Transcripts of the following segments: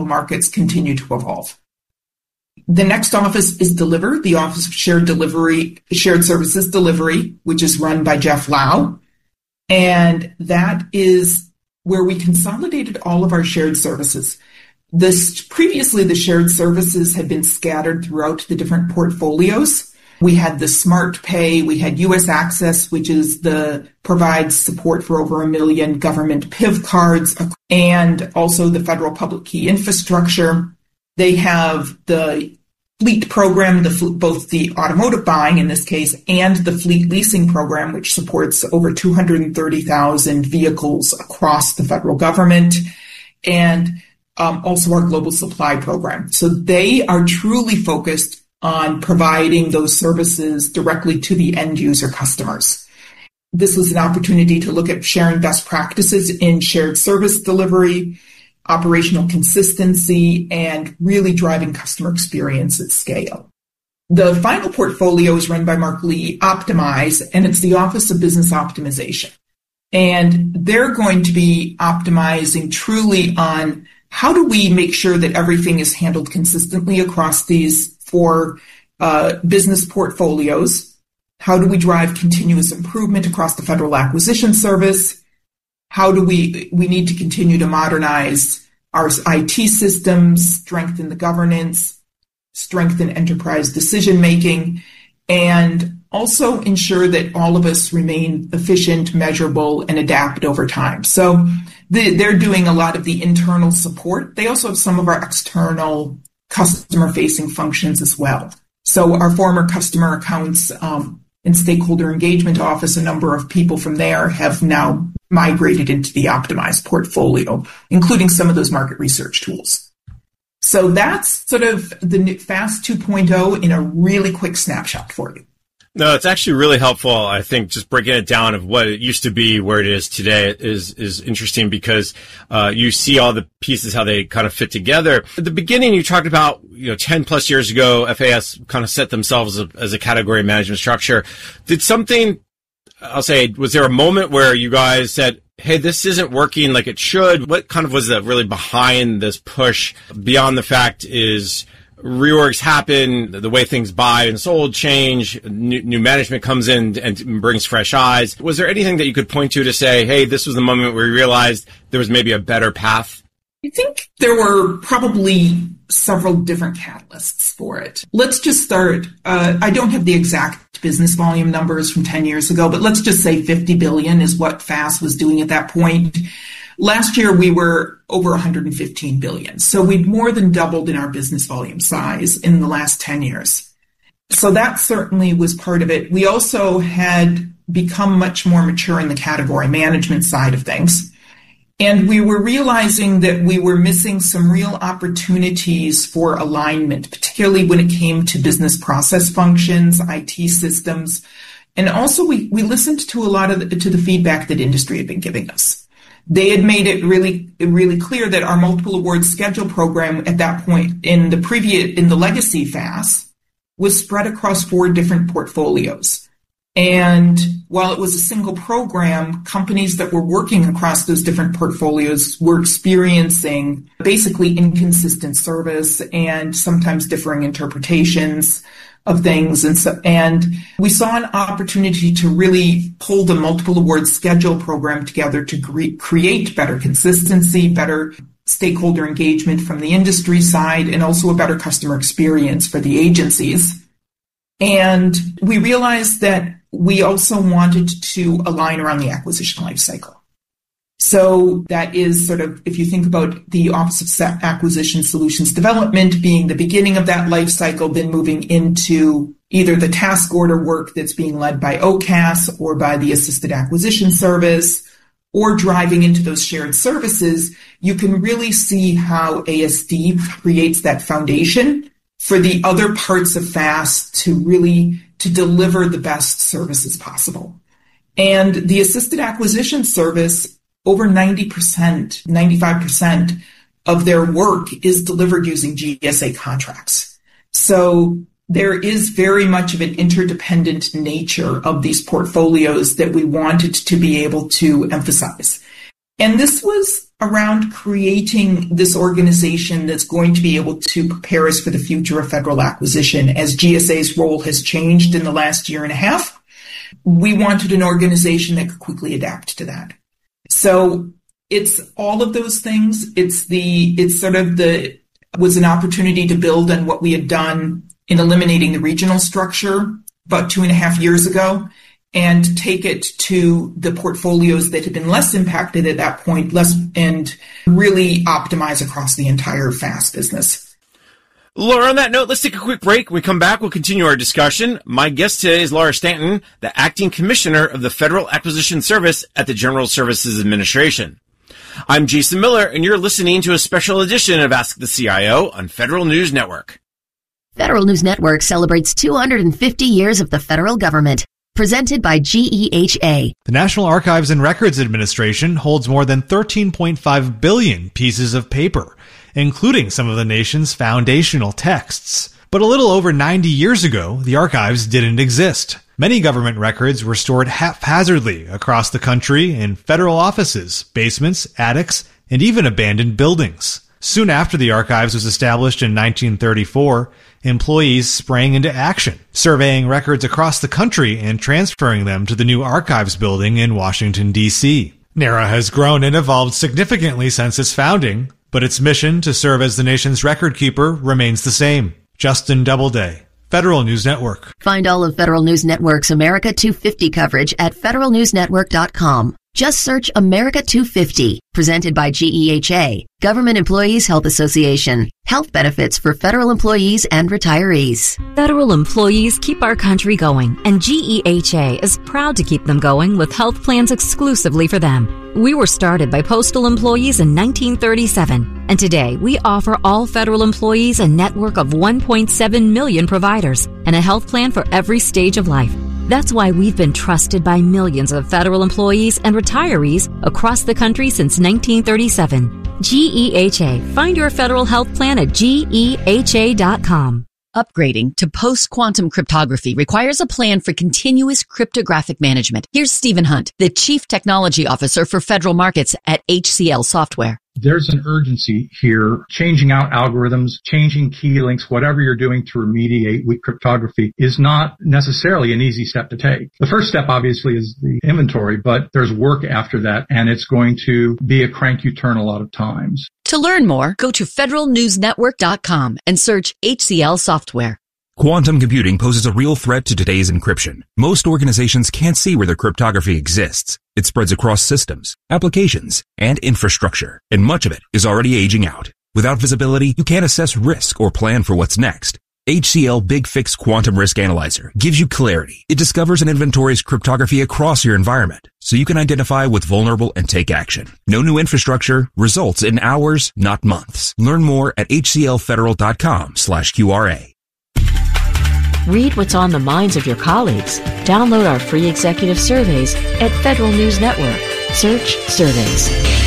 markets continue to evolve. The next office is Deliver, the Office of Shared Services Delivery, which is run by Jeff Lau. And that is where we consolidated all of our shared services. Previously, the shared services had been scattered throughout the different portfolios. We had the Smart Pay, we had US Access, which provides support for over 1 million government PIV cards, and also the Federal Public Key Infrastructure. They have the fleet program, both the automotive buying in this case, and the fleet leasing program, which supports over 230,000 vehicles across the federal government, and also our global supply program. So they are truly focused on providing those services directly to the end user customers. This was an opportunity to look at sharing best practices in shared service delivery, operational consistency, and really driving customer experience at scale. The final portfolio is run by Mark Lee, Optimize, and it's the Office of Business Optimization. And they're going to be optimizing truly on how do we make sure that everything is handled consistently across these 4 business portfolios? How do we drive continuous improvement across the Federal Acquisition Service? How do we need to continue to modernize our IT systems, strengthen the governance, strengthen enterprise decision-making, and also ensure that all of us remain efficient, measurable, and adapt over time. So they're doing a lot of the internal support. They also have some of our external customer-facing functions as well. So our former customer accounts and stakeholder engagement office, a number of people from there have now migrated into the Optimized portfolio, including some of those market research tools. So that's sort of the FAST 2.0 in a really quick snapshot for you. No, it's actually really helpful. I think just breaking it down of what it used to be, where it is today is interesting because you see all the pieces, how they kind of fit together. At the beginning, you talked about, 10 plus years ago, FAS kind of set themselves as a category management structure. Did something, was there a moment where you guys said, hey, this isn't working like it should? What kind of was that really behind this push beyond the fact is reorgs happen, the way things buy and sold change, new management comes in and brings fresh eyes. Was there anything that you could point to say, hey, this was the moment where you realized there was maybe a better path? I think there were probably several different catalysts for it. Let's just start. I don't have the exact business volume numbers from 10 years ago, but let's just say 50 billion is what FAS was doing at that point. Last year, we were over 115 billion. So we've more than doubled in our business volume size in the last 10 years. So that certainly was part of it. We also had become much more mature in the category management side of things. And we were realizing that we were missing some real opportunities for alignment, particularly when it came to business process functions, IT systems. And also we listened to a lot of to the feedback that industry had been giving us. They had made it really clear that our multiple awards schedule program at that point in the legacy FAS was spread across 4 different portfolios. And while it was a single program, companies that were working across those different portfolios were experiencing basically inconsistent service and sometimes differing interpretations of things. And we saw an opportunity to really pull the multiple awards schedule program together to create better consistency, better stakeholder engagement from the industry side, and also a better customer experience for the agencies. And we realized that we also wanted to align around the acquisition lifecycle. So that is sort of, if you think about the Office of Acquisition Solutions Development being the beginning of that life cycle, then moving into either the task order work that's being led by OCAS or by the Assisted Acquisition Service, or driving into those shared services, you can really see how ASD creates that foundation for the other parts of FAS to deliver the best services possible. And the Assisted Acquisition Service, over 90%, 95% of their work is delivered using GSA contracts. So there is very much of an interdependent nature of these portfolios that we wanted to be able to emphasize. And this was around creating this organization that's going to be able to prepare us for the future of federal acquisition. As GSA's role has changed in the last year and a half, we wanted an organization that could quickly adapt to that. So it's all of those things. Was an opportunity to build on what we had done in eliminating the regional structure about 2.5 years ago and take it to the portfolios that had been less impacted at that point, and really optimize across the entire FAST business. Laura, on that note, let's take a quick break. When we come back, we'll continue our discussion. My guest today is Laura Stanton, the Acting Commissioner of the Federal Acquisition Service at the General Services Administration. I'm Jason Miller, and you're listening to a special edition of Ask the CIO on Federal News Network. Federal News Network celebrates 250 years of the federal government. Presented by GEHA. The National Archives and Records Administration holds more than 13.5 billion pieces of paper, including some of the nation's foundational texts. But a little over 90 years ago, the archives didn't exist. Many government records were stored haphazardly across the country in federal offices, basements, attics, and even abandoned buildings. Soon after the archives was established in 1934, employees sprang into action, surveying records across the country and transferring them to the new archives building in Washington, D.C. NARA has grown and evolved significantly since its founding, but its mission to serve as the nation's record keeper remains the same. Justin Doubleday, Federal News Network. Find all of Federal News Network's America 250 coverage at federalnewsnetwork.com. Just search America 250, presented by GEHA, Government Employees Health Association. Health benefits for federal employees and retirees. Federal employees keep our country going, and GEHA is proud to keep them going with health plans exclusively for them. We were started by postal employees in 1937, and today we offer all federal employees a network of 1.7 million providers and a health plan for every stage of life. That's why we've been trusted by millions of federal employees and retirees across the country since 1937. GEHA. Find your federal health plan at GEHA.com. Upgrading to post-quantum cryptography requires a plan for continuous cryptographic management. Here's Stephen Hunt, the Chief Technology Officer for Federal Markets at HCL Software. There's an urgency here, changing out algorithms, changing key links, whatever you're doing to remediate weak cryptography is not necessarily an easy step to take. The first step, obviously, is the inventory, but there's work after that, and it's going to be a crank you turn a lot of times. To learn more, go to federalnewsnetwork.com and search HCL Software. Quantum computing poses a real threat to today's encryption. Most organizations can't see where their cryptography exists. It spreads across systems, applications, and infrastructure, and much of it is already aging out. Without visibility, you can't assess risk or plan for what's next. HCL Big Fix Quantum Risk Analyzer gives you clarity. It discovers and inventories cryptography across your environment, so you can identify what's vulnerable and take action. No new infrastructure, results in hours, not months. Learn more at hclfederal.com/QRA. Read what's on the minds of your colleagues. Download our free executive surveys at Federal News Network. Search surveys.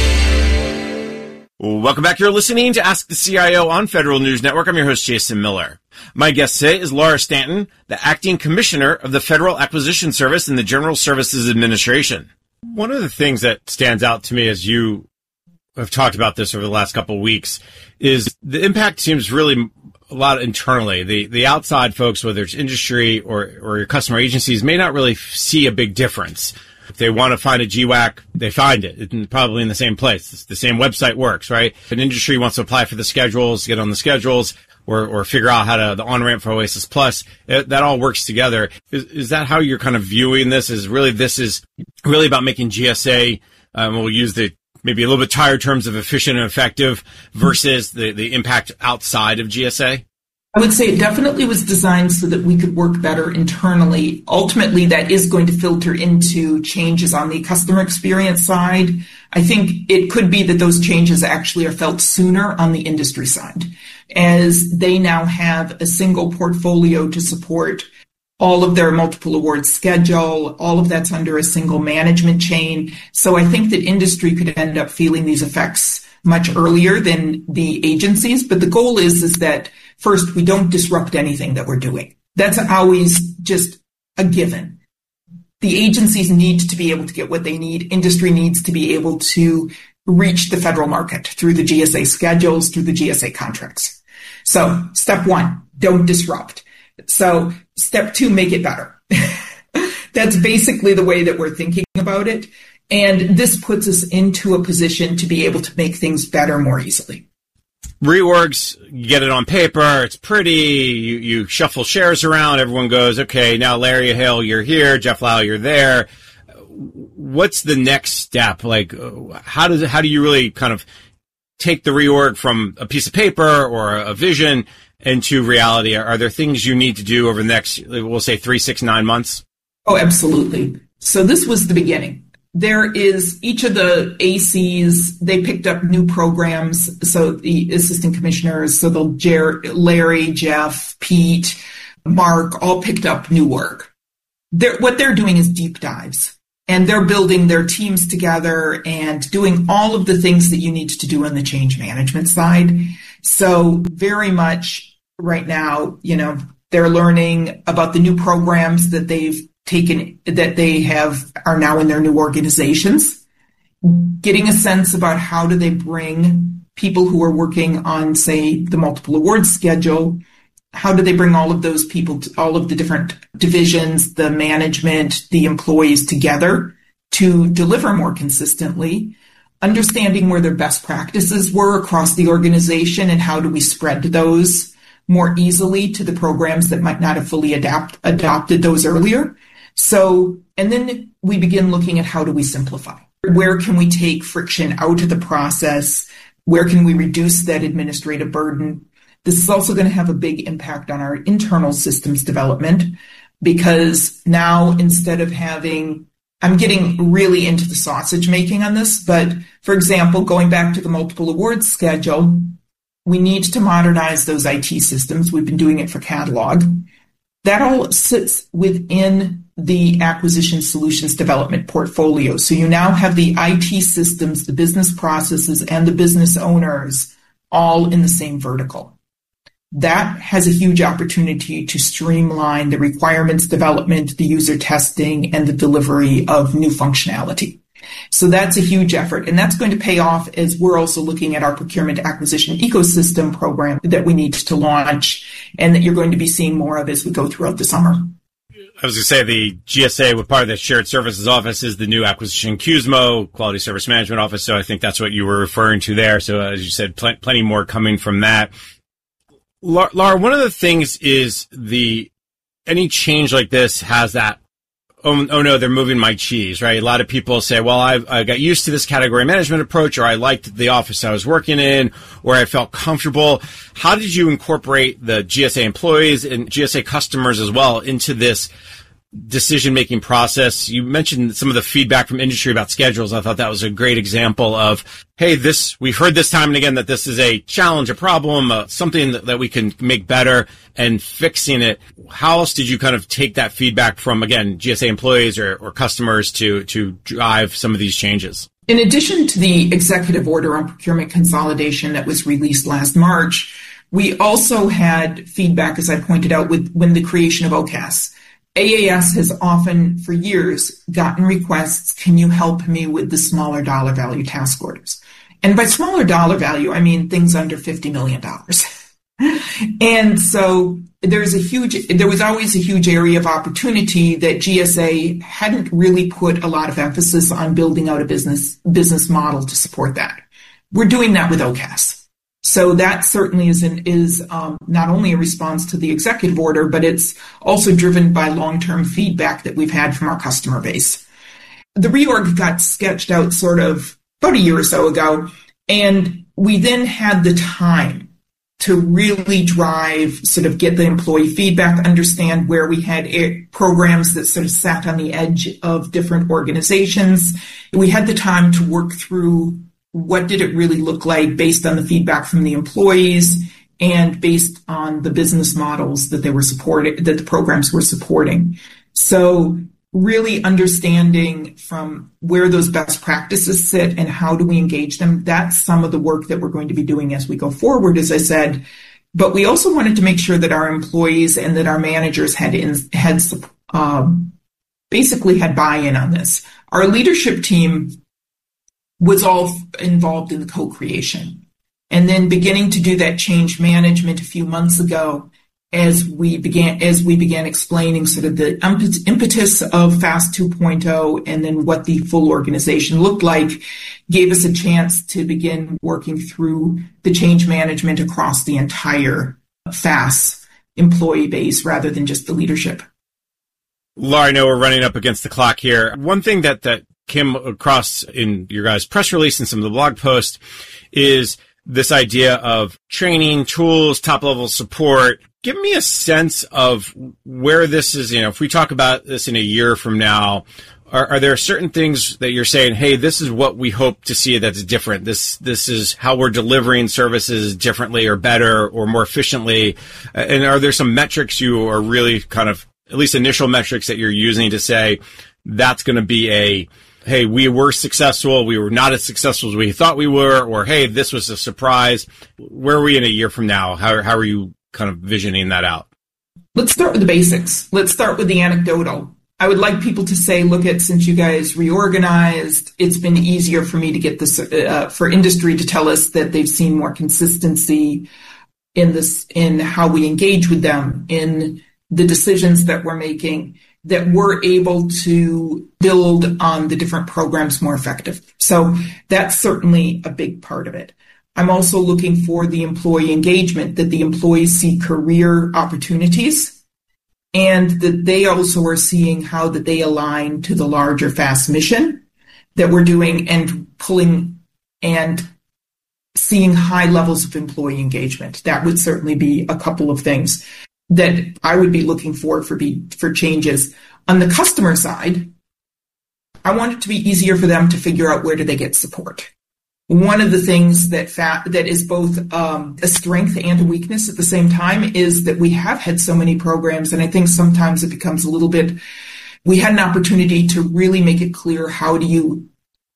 Welcome back. You're listening to Ask the CIO on Federal News Network. I'm your host, Jason Miller. My guest today is Laura Stanton, the Acting Commissioner of the Federal Acquisition Service in the General Services Administration. One of the things that stands out to me as you have talked about this over the last couple of weeks is the impact seems really a lot internally. The outside folks, whether it's industry or your customer agencies, may not really see a big difference. If they want to find a GWAC, they find it. It's probably in the same place. It's the same website works, right? If an industry wants to apply for the schedules, get on the schedules, or figure out how to, the on-ramp for Oasis Plus, that all works together. Is that how you're kind of viewing this? This is really about making GSA, we'll use maybe a little bit tired terms of efficient and effective versus the impact outside of GSA? I would say it definitely was designed so that we could work better internally. Ultimately, that is going to filter into changes on the customer experience side. I think it could be that those changes actually are felt sooner on the industry side, as they now have a single portfolio to support all of their multiple award schedule, all of that's under a single management chain. So I think that industry could end up feeling these effects much earlier than the agencies. But the goal is that first, we don't disrupt anything that we're doing. That's always just a given. The agencies need to be able to get what they need. Industry needs to be able to reach the federal market through the GSA schedules, through the GSA contracts. So step one, don't disrupt. So step two, make it better. That's basically the way that we're thinking about it. And this puts us into a position to be able to make things better more easily. Reorgs, you get it on paper, it's pretty, you shuffle shares around, everyone goes, okay, now Larry Hale, you're here, Jeff Lau, you're there. What's the next step? Like, how do you really kind of take the reorg from a piece of paper or a vision into reality? Are there things you need to do over the next, we'll say 3, 6, 9 months? Oh, absolutely. So this was the beginning. There is each of the ACs, they picked up new programs. So the assistant commissioners, so Larry, Jeff, Pete, Mark, all picked up new work. What they're doing is deep dives, and they're building their teams together and doing all of the things that you need to do on the change management side. So very much right now, they're learning about the new programs that they've taken, that they are now in their new organizations, getting a sense about how do they bring people who are working on, say, the multiple awards schedule, how do they bring all of those people, to all of the different divisions, the management, the employees together to deliver more consistently, understanding where their best practices were across the organization and how do we spread those more easily to the programs that might not have fully adopted those earlier. So, and then we begin looking at how do we simplify? Where can we take friction out of the process? Where can we reduce that administrative burden? This is also going to have a big impact on our internal systems development, because now instead of I'm getting really into the sausage making on this, but for example, going back to the multiple awards schedule, we need to modernize those IT systems. We've been doing it for catalog. That all sits within the acquisition solutions development portfolio. So you now have the IT systems, the business processes, and the business owners all in the same vertical. That has a huge opportunity to streamline the requirements development, the user testing, and the delivery of new functionality. So that's a huge effort, and that's going to pay off as we're also looking at our procurement acquisition ecosystem program that we need to launch and that you're going to be seeing more of as we go throughout the summer. I was going to say the GSA, with part of the shared services office, is the new acquisition QSMO, Quality Service Management Office. So I think that's what you were referring to there. So as you said, plenty more coming from that. Laura, one of the things is any change like this has that, oh no, they're moving my cheese, right? A lot of people say, well, I got used to this category management approach, or I liked the office I was working in, or I felt comfortable. How did you incorporate the GSA employees and GSA customers as well into this decision-making process? You mentioned some of the feedback from industry about schedules. I thought that was a great example of, hey, we've heard this time and again that this is a challenge, a problem, something that we can make better, and fixing it. How else did you kind of take that feedback from, again, GSA employees or customers to drive some of these changes? In addition to the executive order on procurement consolidation that was released last March, we also had feedback, as I pointed out, when the creation of OCAS. AAS has often, for years, gotten requests, can you help me with the smaller dollar value task orders? And by smaller dollar value, I mean things under $50 million. And so there was always a huge area of opportunity that GSA hadn't really put a lot of emphasis on building out a business model to support that. We're doing that with OCAS. So that certainly is not only a response to the executive order, but it's also driven by long-term feedback that we've had from our customer base. The reorg got sketched out sort of about a year or so ago, and we then had the time to really get the employee feedback, understand where we had programs that sort of sat on the edge of different organizations. We had the time to work through what did it really look like based on the feedback from the employees and based on the business models that that the programs were supporting. So really understanding from where those best practices sit and how do we engage them, that's some of the work that we're going to be doing as we go forward, as I said. But we also wanted to make sure that our employees and that our managers basically had buy-in on this. Our leadership team was all involved in the co-creation. And then beginning to do that change management a few months ago, as we began explaining sort of the impetus of FAST 2.0 and then what the full organization looked like, gave us a chance to begin working through the change management across the entire FAST employee base rather than just the leadership. Laura, I know we're running up against the clock here. One thing that came across in your guys' press release and some of the blog posts is this idea of training, tools, top-level support. Give me a sense of where this is, if we talk about this in a year from now, are there certain things that you're saying, hey, this is what we hope to see that's different? This is how we're delivering services differently or better or more efficiently. And are there some metrics you are really kind of, at least initial metrics that you're using to say that's going to be hey, we were successful, we were not as successful as we thought we were, or hey, this was a surprise. Where are we in a year from now? How are you kind of visioning that out? Let's start with the basics. Let's start with the anecdotal. I would like people to say, look at, since you guys reorganized, it's been easier for me to get this, for industry to tell us that they've seen more consistency in how we engage with them, in the decisions that we're making, that we're able to build on the different programs more effective. So that's certainly a big part of it. I'm also looking for the employee engagement, that the employees see career opportunities and that they also are seeing how that they align to the larger FAST mission that we're doing and pulling and seeing high levels of employee engagement. That would certainly be a couple of things that I would be looking for changes. On the customer side, I want it to be easier for them to figure out where do they get support. One of the things that is both a strength and a weakness at the same time is that we have had so many programs, and I think sometimes it becomes a little bit, we had an opportunity to really make it clear how do you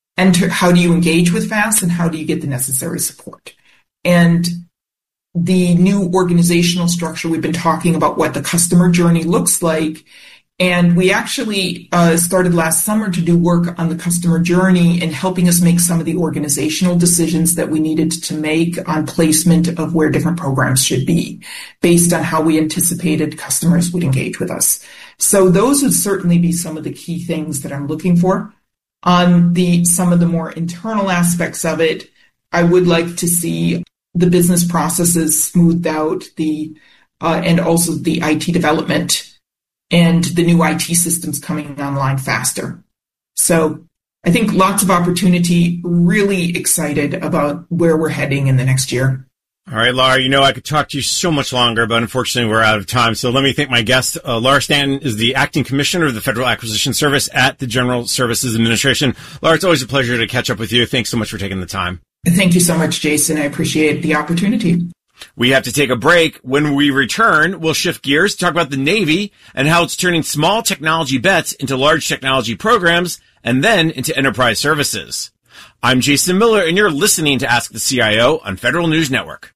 engage with FAST and how do you get the necessary support. And the new organizational structure, we've been talking about what the customer journey looks like. And we actually started last summer to do work on the customer journey and helping us make some of the organizational decisions that we needed to make on placement of where different programs should be based on how we anticipated customers would engage with us. So those would certainly be some of the key things that I'm looking for. On some of the more internal aspects of it, I would like to see the business processes smoothed out, and also the IT development and the new IT systems coming online faster. So I think lots of opportunity, really excited about where we're heading in the next year. All right, Laura, I could talk to you so much longer, but unfortunately we're out of time. So let me thank my guest. Laura Stanton is the Acting Commissioner of the Federal Acquisition Service at the General Services Administration. Laura, it's always a pleasure to catch up with you. Thanks so much for taking the time. Thank you so much, Jason. I appreciate the opportunity. We have to take a break. When we return, we'll shift gears to talk about the Navy and how it's turning small technology bets into large technology programs and then into enterprise services. I'm Jason Miller, and you're listening to Ask the CIO on Federal News Network.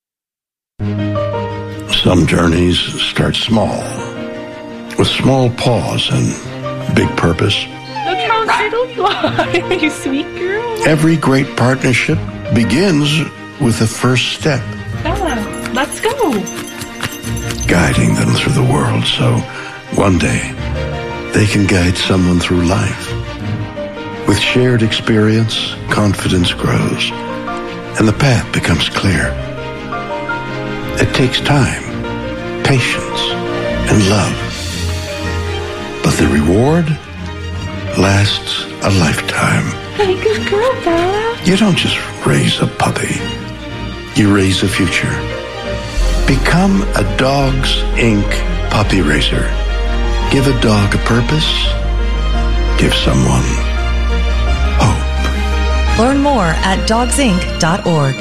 Some journeys start small, with small pause and big purpose. Look how little you are, you sweet girl. Every great partnership begins with the first step. Bella, let's go. Guiding them through the world so one day they can guide someone through life. With shared experience, confidence grows, and the path becomes clear. It takes time, patience, and love. But the reward lasts a lifetime. Hey, good girl, Bella. You don't just raise a puppy. You raise a future. Become a Dogs Inc. puppy raiser. Give a dog a purpose. Give someone hope. Learn more at dogsinc.org.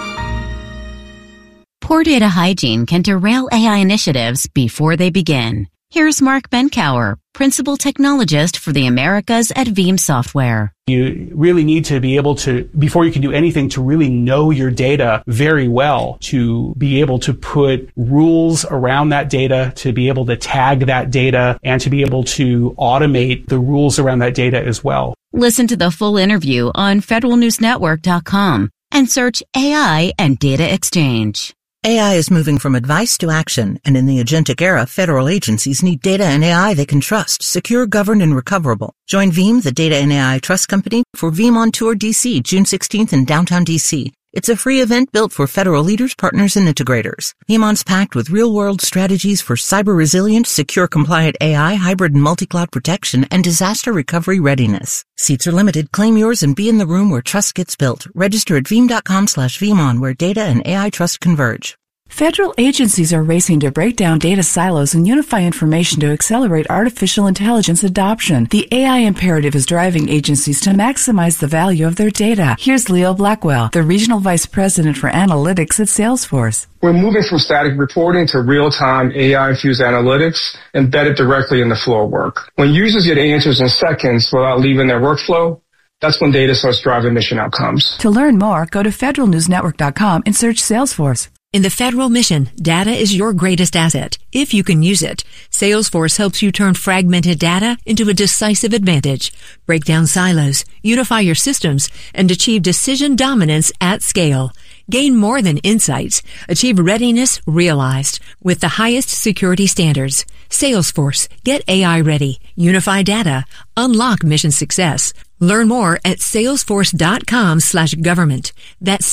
Poor data hygiene can derail AI initiatives before they begin. Here's Mark Benkower, Principal Technologist for the Americas at Veeam Software. You really need to be able to, before you can do anything, to really know your data very well, to be able to put rules around that data, to be able to tag that data, and to be able to automate the rules around that data as well. Listen to the full interview on federalnewsnetwork.com and search AI and Data Exchange. AI is moving from advice to action, and in the agentic era, federal agencies need data and AI they can trust, secure, governed, and recoverable. Join Veeam, the data and AI trust company, for Veeam on Tour DC, June 16th in downtown DC. It's a free event built for federal leaders, partners, and integrators. Veeamon's packed with real-world strategies for cyber-resilient, secure-compliant AI, hybrid and multi-cloud protection, and disaster recovery readiness. Seats are limited. Claim yours and be in the room where trust gets built. Register at veeam.com/Veeamon, where data and AI trust converge. Federal agencies are racing to break down data silos and unify information to accelerate artificial intelligence adoption. The AI imperative is driving agencies to maximize the value of their data. Here's Leo Blackwell, the Regional Vice President for Analytics at Salesforce. We're moving from static reporting to real-time AI-infused analytics embedded directly in the flow of work. When users get answers in seconds without leaving their workflow, that's when data starts driving mission outcomes. To learn more, go to federalnewsnetwork.com and search Salesforce. In the federal mission, data is your greatest asset, if you can use it. Salesforce helps you turn fragmented data into a decisive advantage. Break down silos, unify your systems, and achieve decision dominance at scale. Gain more than insights. Achieve readiness realized with the highest security standards. Salesforce. Get AI ready. Unify data. Unlock mission success. Learn more at salesforce.com/government. That's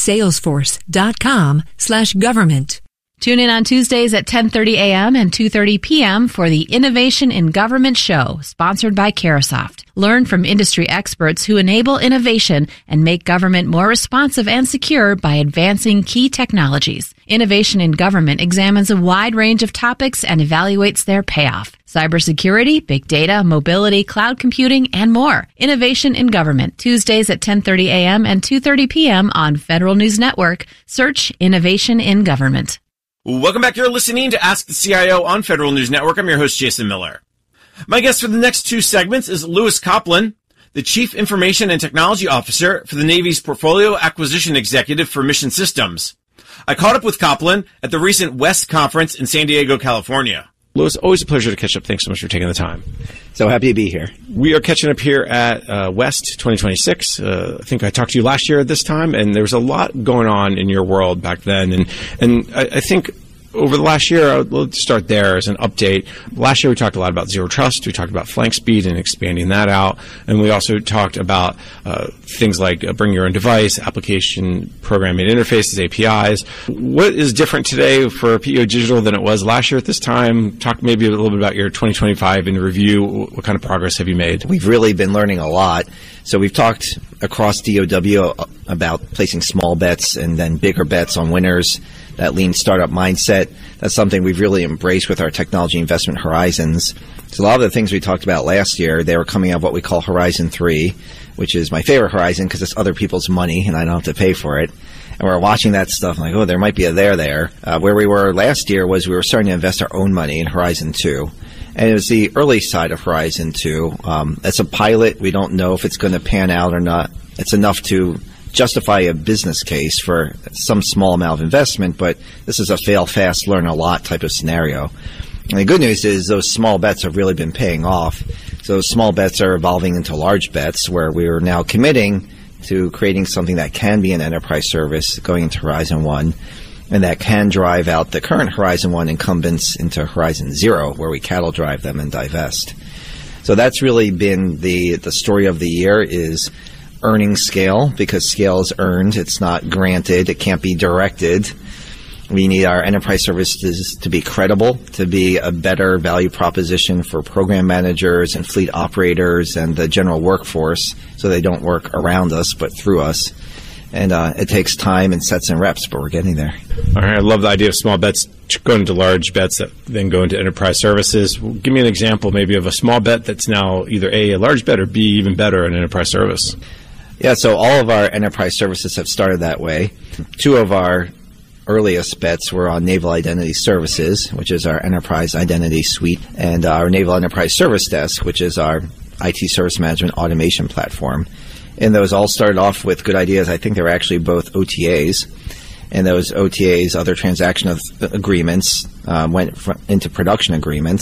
salesforce.com/government. Tune in on Tuesdays at 10:30 a.m. and 2:30 p.m. for the Innovation in Government Show, sponsored by Carahsoft. Learn from industry experts who enable innovation and make government more responsive and secure by advancing key technologies. Innovation in Government examines a wide range of topics and evaluates their payoff. Cybersecurity, big data, mobility, cloud computing, and more. Innovation in Government, Tuesdays at 10:30 a.m. and 2:30 p.m. on Federal News Network. Search Innovation in Government. Welcome back. You're listening to Ask the CIO on Federal News Network. I'm your host, Jason Miller. My guest for the next two segments is Louis Coplin, the Chief Information and Technology Officer for the Navy's Portfolio Acquisition Executive for Mission Systems. I caught up with Coplin at the recent WEST conference in San Diego, California. Louis, always a pleasure to catch up. Thanks so much for taking the time. So happy to be here. We are catching up here at WEST 2026. I think I talked to you last year at this time, and there was a lot going on in your world back then. And I think over the last year, let's start there as an update. Last year, we talked a lot about Zero Trust. We talked about flank speed and expanding that out. And we also talked about things like bring your own device, application programming interfaces, APIs. What is different today for PEO Digital than it was last year at this time? Talk maybe a little bit about your 2025 in review. What kind of progress have you made? We've really been learning a lot. So we've talked across DOW about placing small bets and then bigger bets on winners. That lean startup mindset, that's something we've really embraced with our technology investment horizons. So a lot of the things we talked about last year, they were coming out of what we call Horizon 3, which is my favorite horizon because it's other people's money and I don't have to pay for it. And we're watching that stuff and like, oh, there might be a there. Where we were last year was we were starting to invest our own money in Horizon 2. And it was the early side of Horizon 2. It's a pilot. We don't know if it's going to pan out or not. It's enough to justify a business case for some small amount of investment, but this is a fail fast, learn a lot type of scenario. And the good news is those small bets have really been paying off. So those small bets are evolving into large bets where we are now committing to creating something that can be an enterprise service going into Horizon 1 and that can drive out the current Horizon 1 incumbents into Horizon 0 where we cattle drive them and divest. So that's really been the story of the year is earning scale, because scale is earned. It's not granted. It can't be directed. We need our enterprise services to be credible, to be a better value proposition for program managers and fleet operators and the general workforce so they don't work around us but through us. And it takes time and sets and reps, but we're getting there. All right. I love the idea of small bets going into large bets that then go into enterprise services. Give me an example maybe of a small bet that's now either A, a large bet, or B, even better, an enterprise service. Yeah, so all of our enterprise services have started that way. Two of our earliest bets were on Naval Identity Services, which is our enterprise identity suite, and our Naval Enterprise Service Desk, which is our IT service management automation platform. And those all started off with good ideas. I think they were actually both OTAs. And those OTAs, other transaction agreements, went into production agreements.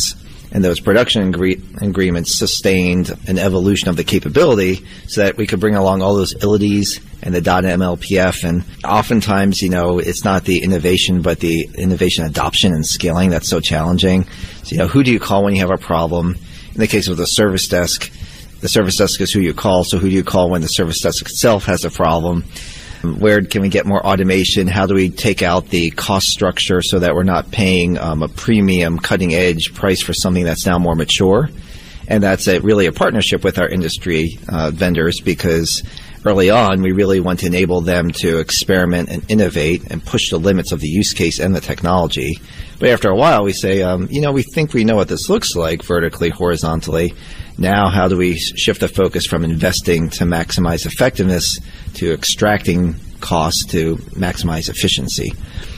And those production agreements sustained an evolution of the capability so that we could bring along all those ilities and the .MLPF. And oftentimes, it's not the innovation, but the innovation adoption and scaling that's so challenging. So, who do you call when you have a problem? In the case of the service desk is who you call. So who do you call when the service desk itself has a problem? Where can we get more automation? How do we take out the cost structure so that we're not paying a premium, cutting-edge price for something that's now more mature? And that's really a partnership with our industry vendors, because early on we really want to enable them to experiment and innovate and push the limits of the use case and the technology. But after a while we say, we think we know what this looks like vertically, horizontally. Now, how do we shift the focus from investing to maximize effectiveness to extracting costs to maximize efficiency?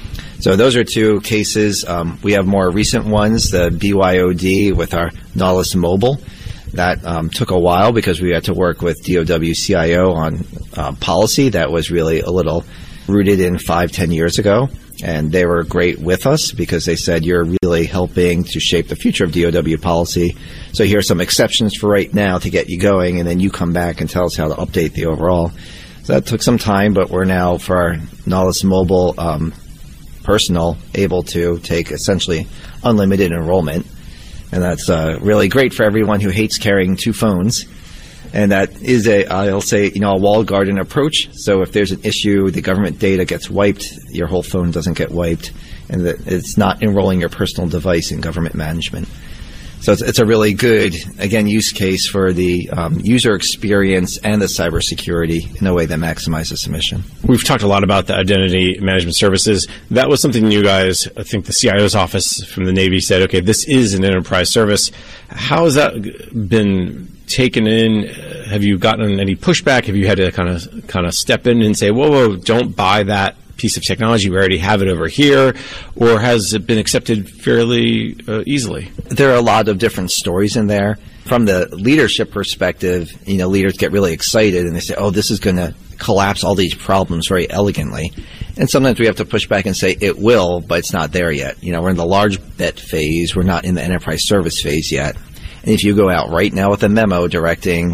So those are two cases. We have more recent ones, the BYOD with our Nautilus Mobile. That took a while because we had to work with DOW CIO on policy that was really a little rooted in 5-10 years ago. And they were great with us because they said, you're really helping to shape the future of DOW policy. So here are some exceptions for right now to get you going, and then you come back and tell us how to update the overall. So that took some time, but we're now, for our Nautilus Mobile Personal, able to take essentially unlimited enrollment. And that's really great for everyone who hates carrying two phones. And that is a walled garden approach. So if there's an issue, the government data gets wiped, your whole phone doesn't get wiped, and it's not enrolling your personal device in government management. So it's a really good, again, use case for the user experience and the cybersecurity in a way that maximizes submission. We've talked a lot about the identity management services. That was something you guys, I think the CIO's office from the Navy said, okay, this is an enterprise service. How has that been taken in? Have you gotten any pushback? Have you had to kind of step in and say, whoa, don't buy that piece of technology, we already have it over here? Or has it been accepted fairly easily? There are a lot of different stories in there. From the leadership perspective, leaders get really excited and they say, oh, this is going to collapse all these problems very elegantly. And sometimes we have to push back and say it will, but it's not there yet. We're in the large bet phase. We're not in the enterprise service phase yet. And if you go out right now with a memo directing,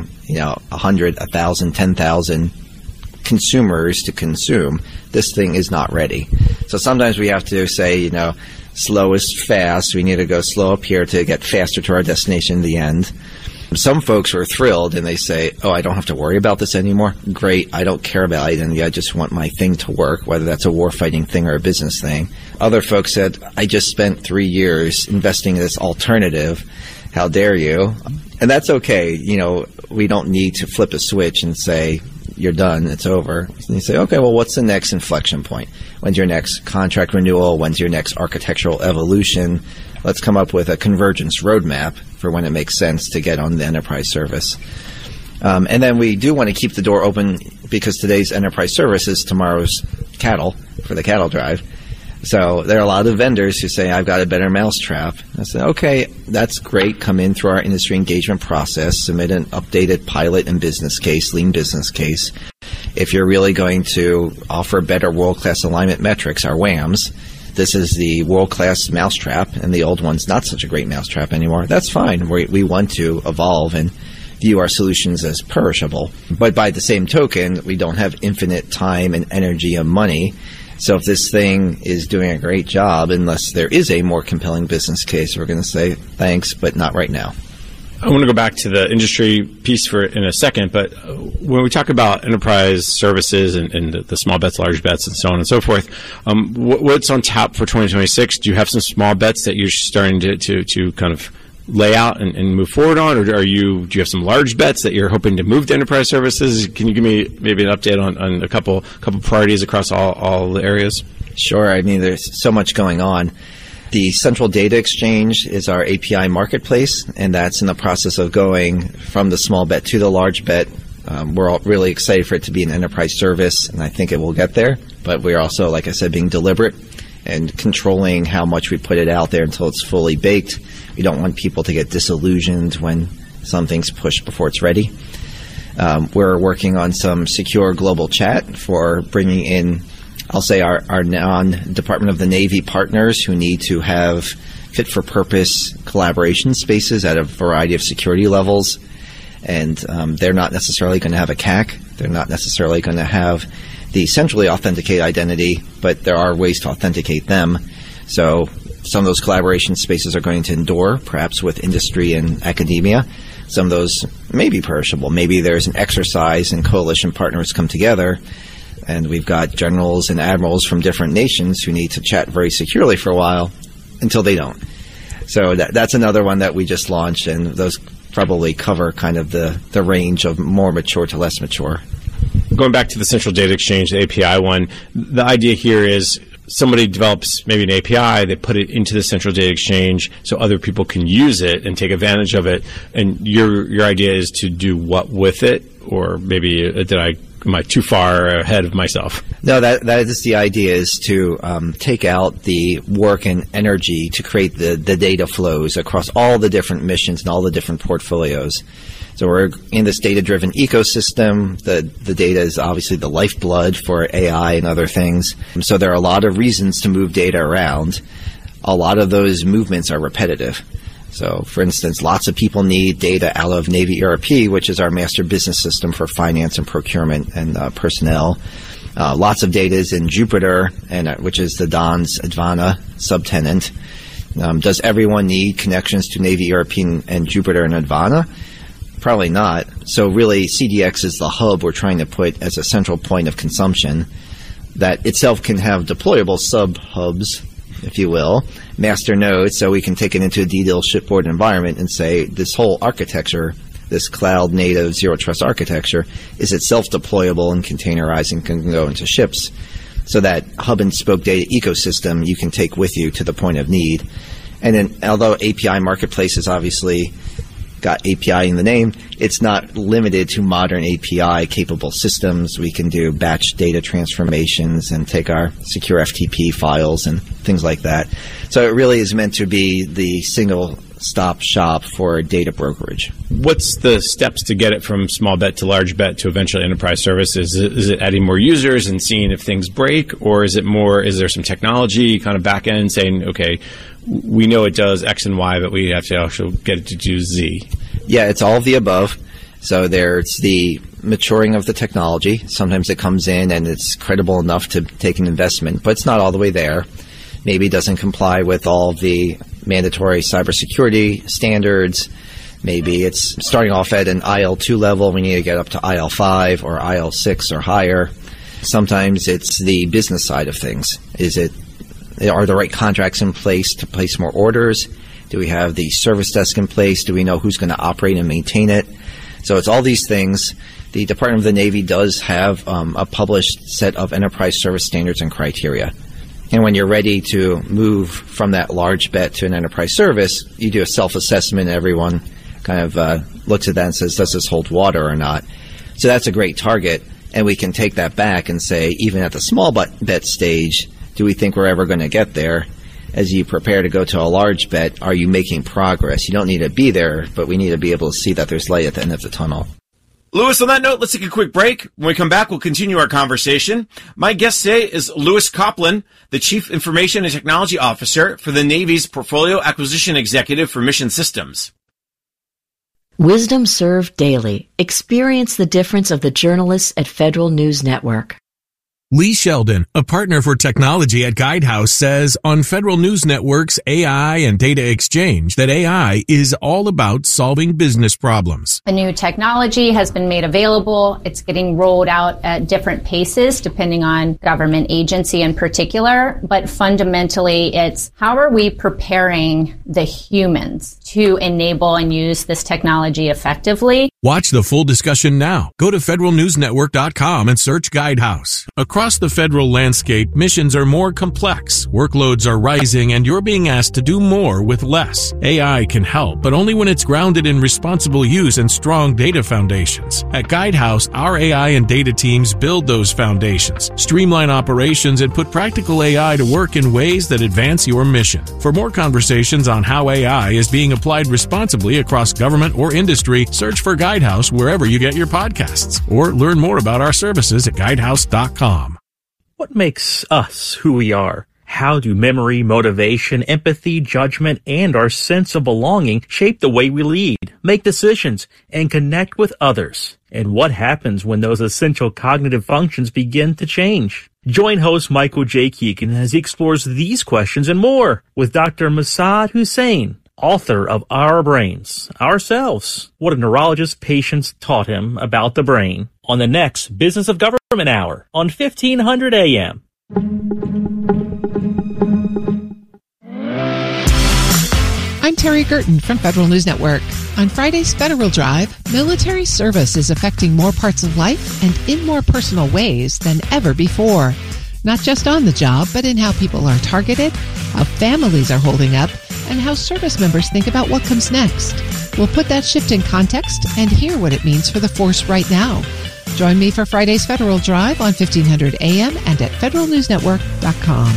100, 1,000, 10,000 consumers to consume, this thing is not ready. So sometimes we have to say, slow is fast. We need to go slow up here to get faster to our destination in the end. Some folks are thrilled and they say, oh, I don't have to worry about this anymore. Great. I don't care about identity. I just want my thing to work, whether that's a warfighting thing or a business thing. Other folks said, I just spent 3 years investing in this alternative. How dare you? And that's okay. We don't need to flip a switch and say, you're done, it's over. And you say, okay, well, what's the next inflection point? When's your next contract renewal? When's your next architectural evolution? Let's come up with a convergence roadmap for when it makes sense to get on the enterprise service. And then we do want to keep the door open because today's enterprise service is tomorrow's cattle for the cattle drive. So there are a lot of vendors who say, I've got a better mousetrap. I say, okay, that's great. Come in through our industry engagement process, submit an updated pilot and business case, lean business case. If you're really going to offer better world-class alignment metrics, our WAMs, this is the world-class mousetrap, and the old one's not such a great mousetrap anymore. That's fine. We want to evolve and view our solutions as perishable. But by the same token, we don't have infinite time and energy and money. So if this thing is doing a great job, unless there is a more compelling business case, we're going to say thanks, but not right now. I want to go back to the industry piece in a second, but when we talk about enterprise services and the small bets, large bets, and so on and so forth, what's on tap for 2026? Do you have some small bets that you're starting to kind of lay out and move forward on, or do you have some large bets that you're hoping to move to enterprise services? Can you give me maybe an update on a couple priorities across all the areas? Sure. I mean, there's so much going on. The Central Data Exchange is our API marketplace, and that's in the process of going from the small bet to the large bet. We're all really excited for it to be an enterprise service, and I think it will get there. But we're also, like I said, being deliberate and controlling how much we put it out there until it's fully baked. We don't want people to get disillusioned when something's pushed before it's ready. We're working on some secure global chat for bringing in, I'll say, our non-Department of the Navy partners who need to have fit-for-purpose collaboration spaces at a variety of security levels. And they're not necessarily going to have a CAC. They're not necessarily going to have the centrally authenticated identity, but there are ways to authenticate them. So some of those collaboration spaces are going to endure, perhaps with industry and academia. Some of those may be perishable. Maybe there's an exercise and coalition partners come together, and we've got generals and admirals from different nations who need to chat very securely for a while until they don't. So that's another one that we just launched, and those probably cover kind of the range of more mature to less mature. Going back to the central data exchange, the API one, the idea here is somebody develops maybe an API, they put it into the central data exchange so other people can use it and take advantage of it. And your idea is to do what with it? Or maybe am I too far ahead of myself? No, that is the idea, is to take out the work and energy to create the data flows across all the different missions and all the different portfolios. So we're in this data-driven ecosystem. The data is obviously the lifeblood for AI and other things. So there are a lot of reasons to move data around. A lot of those movements are repetitive. So, for instance, lots of people need data out of Navy ERP, which is our master business system for finance and procurement and personnel. Lots of data is in Jupyter, which is the Don's Advana subtenant. Does everyone need connections to Navy ERP and Jupyter and Advana? Probably not. So really, CDX is the hub we're trying to put as a central point of consumption that itself can have deployable sub-hubs, if you will, master nodes, so we can take it into a DDoS shipboard environment and say this whole architecture, this cloud-native zero-trust architecture, is itself deployable and containerized and can go into ships. So that hub-and-spoke data ecosystem you can take with you to the point of need. And then, although API Marketplace is obviously got API in the name, it's not limited to modern API-capable systems. We can do batch data transformations and take our secure FTP files and things like that. So it really is meant to be the single-stop shop for data brokerage. What's the steps to get it from small bet to large bet to eventually enterprise services? Is it adding more users and seeing if things break, or is there some technology kind of back end saying, okay, we know it does X and Y, but we have to actually get it to do Z? Yeah, it's all of the above. So there's the maturing of the technology. Sometimes it comes in and it's credible enough to take an investment, but it's not all the way there. Maybe it doesn't comply with all the mandatory cybersecurity standards. Maybe it's starting off at an IL2 level. We need to get up to IL5 or IL6 or higher. Sometimes it's the business side of things. Are the right contracts in place to place more orders? Do we have the service desk in place? Do we know who's going to operate and maintain it? So it's all these things. The Department of the Navy does have a published set of enterprise service standards and criteria. And when you're ready to move from that large bet to an enterprise service, you do a self-assessment. Everyone kind of looks at that and says, does this hold water or not? So that's a great target. And we can take that back and say, even at the small bet stage, do we think we're ever going to get there? As you prepare to go to a large bet, are you making progress? You don't need to be there, but we need to be able to see that there's light at the end of the tunnel. Lewis, on that note, let's take a quick break. When we come back, we'll continue our conversation. My guest today is Lewis Coplin, the Chief Information and Technology Officer for the Navy's Portfolio Acquisition Executive for Mission Systems. Wisdom served daily. Experience the difference of the journalists at Federal News Network. Lee Sheldon, a partner for technology at Guidehouse, says on Federal News Network's AI and Data Exchange that AI is all about solving business problems. The new technology has been made available. It's getting rolled out at different paces depending on government agency in particular. But fundamentally, it's how are we preparing the humans to enable and use this technology effectively? Watch the full discussion now. Go to federalnewsnetwork.com and search Guidehouse. Across the federal landscape, missions are more complex, workloads are rising, and you're being asked to do more with less. AI can help, but only when it's grounded in responsible use and strong data foundations. At Guidehouse, our AI and data teams build those foundations, streamline operations, and put practical AI to work in ways that advance your mission. For more conversations on how AI is being applied responsibly across government or industry, search for Guidehouse wherever you get your podcasts, or learn more about our services at guidehouse.com. What makes us who we are? How do memory, motivation, empathy, judgment, and our sense of belonging shape the way we lead, make decisions, and connect with others? And what happens when those essential cognitive functions begin to change? Join host Michael J. Keegan as he explores these questions and more with Dr. Massad Hussein, author of Our Brains, Ourselves, What a Neurologist's Patients Taught Him About the Brain, on the next Business of Government Hour on 1500 AM. I'm Terry Gerton from Federal News Network. On Friday's Federal Drive, military service is affecting more parts of life and in more personal ways than ever before. Not just on the job, but in how people are targeted, how families are holding up, and how service members think about what comes next. We'll put that shift in context and hear what it means for the force right now. Join me for Friday's Federal Drive on 1500 AM and at federalnewsnetwork.com.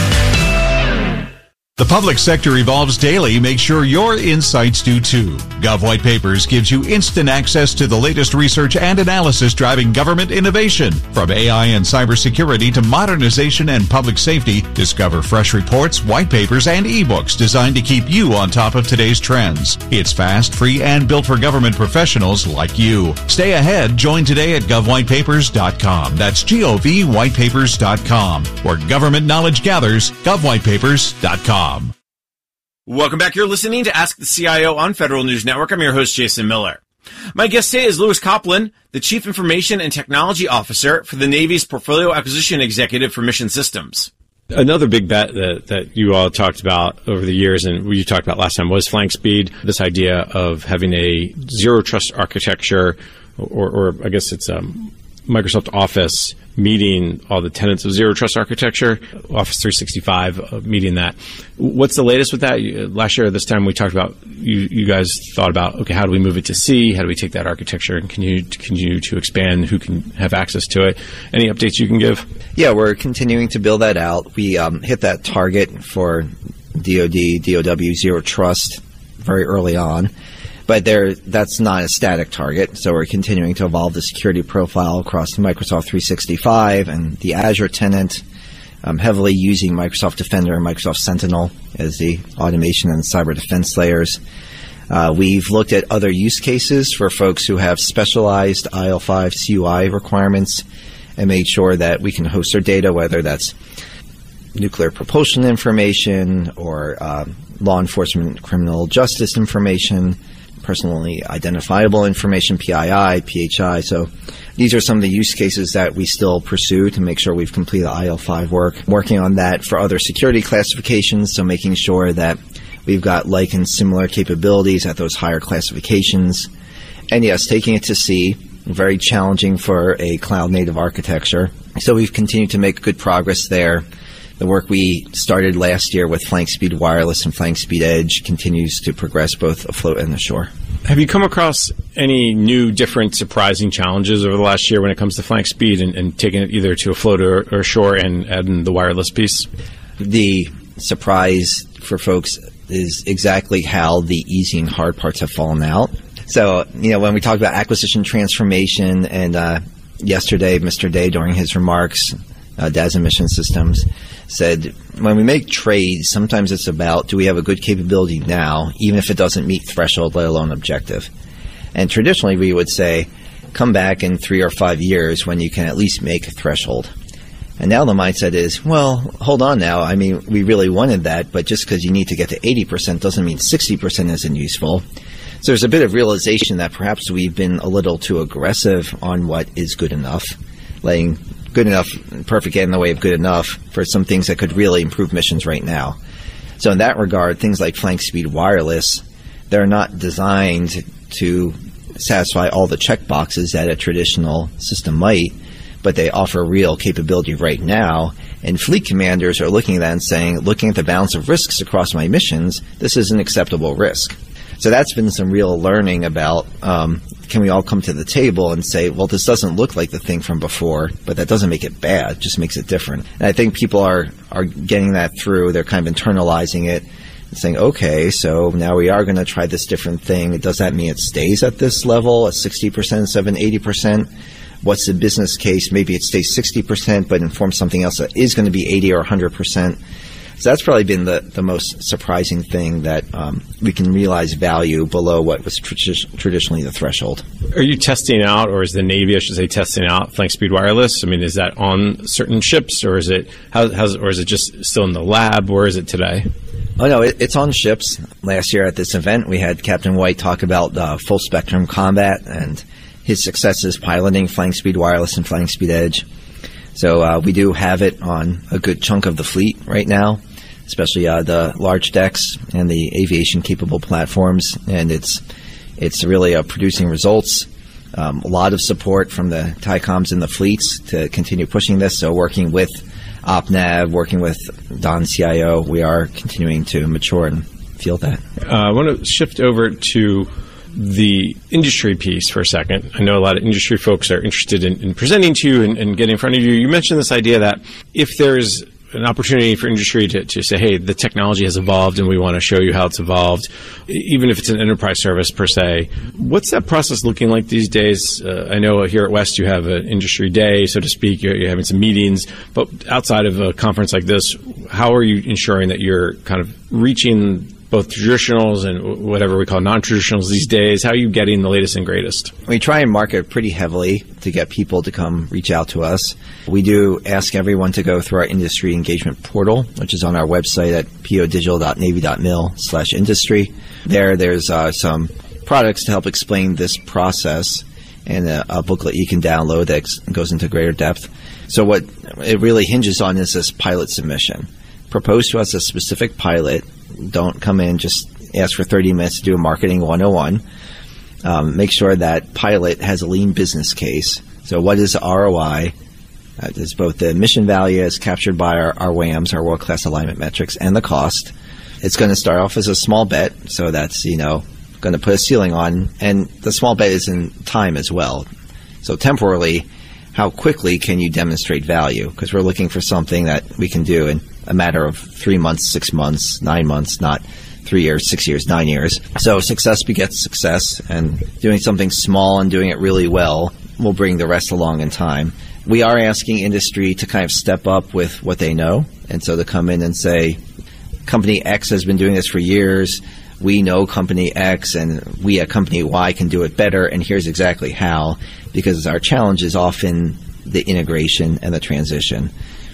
The public sector evolves daily. Make sure your insights do too. Gov White Papers gives you instant access to the latest research and analysis driving government innovation. From AI and cybersecurity to modernization and public safety, discover fresh reports, white papers, and ebooks designed to keep you on top of today's trends. It's fast, free, and built for government professionals like you. Stay ahead. Join today at govwhitepapers.com. That's govwhitepapers.com. Where government knowledge gathers, govwhitepapers.com. Welcome back. You're listening to Ask the CIO on Federal News Network. I'm your host, Jason Miller. My guest today is Louis Copeland, the Chief Information and Technology Officer for the Navy's Portfolio Acquisition Executive for Mission Systems. Another big bet that you all talked about over the years, and we talked about last time, was flank speed. This idea of having a zero trust architecture, or I guess it's Microsoft Office meeting all the tenets of zero trust architecture, Office 365 meeting that. What's the latest with that? Last year, this time we talked about, you guys thought about, okay, how do we move it to C? How do we take that architecture and continue to expand? Who can have access to it? Any updates you can give? Yeah, we're continuing to build that out. We hit that target for DoD, Zero Trust very early on. But that's not a static target, so we're continuing to evolve the security profile across Microsoft 365 and the Azure tenant, heavily using Microsoft Defender and Microsoft Sentinel as the automation and cyber defense layers. We've looked at other use cases for folks who have specialized IL5 CUI requirements and made sure that we can host their data, whether that's nuclear propulsion information or law enforcement criminal justice information, personally identifiable information, PII, PHI. So these are some of the use cases that we still pursue to make sure we've completed the IL5 work. Working on that for other security classifications, so making sure that we've got like and similar capabilities at those higher classifications. And yes, taking it to C, very challenging for a cloud-native architecture. So we've continued to make good progress there. The work we started last year with Flank Speed Wireless and Flank Speed Edge continues to progress both afloat and ashore. Have you come across any new, different, surprising challenges over the last year when it comes to flank speed and taking it either to afloat or ashore and adding the wireless piece? The surprise for folks is exactly how the easy and hard parts have fallen out. So, when we talk about acquisition transformation, and yesterday, Mr. Day, during his remarks, DAS and Mission Systems, said when we make trades, sometimes it's about, do we have a good capability now, even if it doesn't meet threshold, let alone objective. And traditionally we would say, come back in 3 or 5 years when you can at least make a threshold. And now the mindset is, well, hold on now. I mean, we really wanted that, but just because you need to get to 80% doesn't mean 60% isn't useful. So there's a bit of realization that perhaps we've been a little too aggressive on what is good enough, letting good enough and perfect get in the way of good enough for some things that could really improve missions right now. So in that regard, things like Flank Speed Wireless, they're not designed to satisfy all the checkboxes that a traditional system might, but they offer real capability right now. And fleet commanders are looking at that and saying, looking at the balance of risks across my missions, this is an acceptable risk. So that's been some real learning about, can we all come to the table and say, well, this doesn't look like the thing from before, but that doesn't make it bad, it just makes it different. And I think people are getting that through. They're kind of internalizing it and saying, okay, so now we are going to try this different thing. Does that mean it stays at this level, at 60%, 70%, 80%? what's the business case. Maybe it stays 60%, but informs something else that is going to be 80 or 100%. So that's probably been the most surprising thing, that we can realize value below what was traditionally the threshold. Are you testing out, or is the Navy, I should say, testing out flank speed wireless? I mean, is that on certain ships, or is it or is it just still in the lab? Where is it today? Oh, no, it's on ships. Last year at this event, we had Captain White talk about full spectrum combat and his successes piloting flying speed wireless and flying speed edge. So we do have it on a good chunk of the fleet right now, especially the large decks and the aviation capable platforms. And it's really producing results. A lot of support from the TICOMs and the fleets to continue pushing this. So working with OpNav, working with Don CIO, we are continuing to mature and field that. I want to shift over to the industry piece for a second. I know a lot of industry folks are interested in presenting to you and getting in front of you. You mentioned this idea that if there's an opportunity for industry to say, hey, the technology has evolved and we want to show you how it's evolved, even if it's an enterprise service per se. What's that process looking like these days? I know here at West you have an industry day, so to speak. You're having some meetings. But outside of a conference like this, how are you ensuring that you're kind of reaching both traditionals and whatever we call non-traditionals these days? How are you getting the latest and greatest? We try and market pretty heavily to get people to come reach out to us. We do ask everyone to go through our industry engagement portal, which is on our website at podigital.navy.mil/industry. There's some products to help explain this process, and a booklet you can download that goes into greater depth. So what it really hinges on is this pilot submission. Propose to us a specific pilot. Don't come in, just ask for 30 minutes to do a marketing 101. Make sure that pilot has a lean business case. So what is the ROI? There's both the mission value as captured by our WAMs, our world-class alignment metrics, and the cost. It's going to start off as a small bet, so that's, going to put a ceiling on. And the small bet is in time as well. So temporally, how quickly can you demonstrate value? Because we're looking for something that we can do in a matter of 3 months, 6 months, 9 months, not 3 years, 6 years, 9 years. So success begets success, and doing something small and doing it really well will bring the rest along in time. We are asking industry to kind of step up with what they know, and so to come in and say, Company X has been doing this for years, we know Company X, and we at Company Y can do it better, and here's exactly how, because our challenge is often the integration and the transition.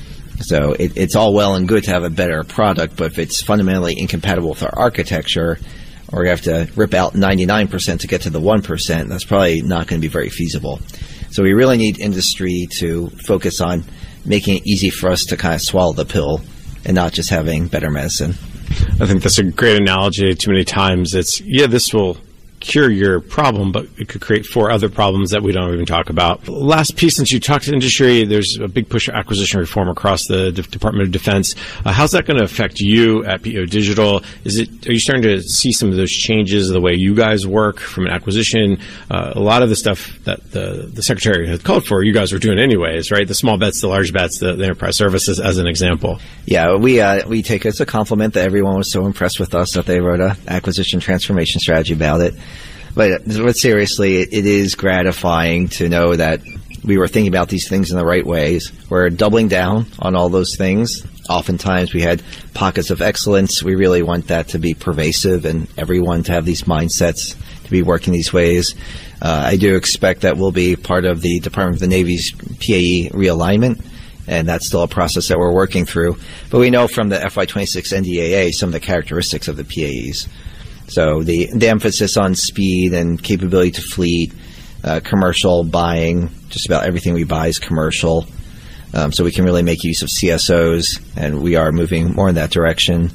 So it's all well and good to have a better product, but if it's fundamentally incompatible with our architecture, or you have to rip out 99% to get to the 1%, that's probably not going to be very feasible. So we really need industry to focus on making it easy for us to kind of swallow the pill and not just having better medicine. I think that's a great analogy. Too many times it's, this will cure your problem, but it could create 4 other problems that we don't even talk about. Last piece, since you talked to industry, there's a big push for acquisition reform across the Department of Defense. How's that going to affect you at PO Digital? Are you starting to see some of those changes, the way you guys work from an acquisition? A lot of the stuff that the Secretary had called for, you guys were doing anyways, right? The small bets, the large bets, the enterprise services as an example. Yeah, we take it as a compliment that everyone was so impressed with us that they wrote an acquisition transformation strategy about it. But seriously, it is gratifying to know that we were thinking about these things in the right ways. We're doubling down on all those things. Oftentimes we had pockets of excellence. We really want that to be pervasive and everyone to have these mindsets, to be working these ways. I do expect that we'll be part of the Department of the Navy's PAE realignment, and that's still a process that we're working through. But we know from the FY26 NDAA some of the characteristics of the PAEs. So the emphasis on speed and capability to fleet, commercial buying, just about everything we buy is commercial. So we can really make use of CSOs, and we are moving more in that direction.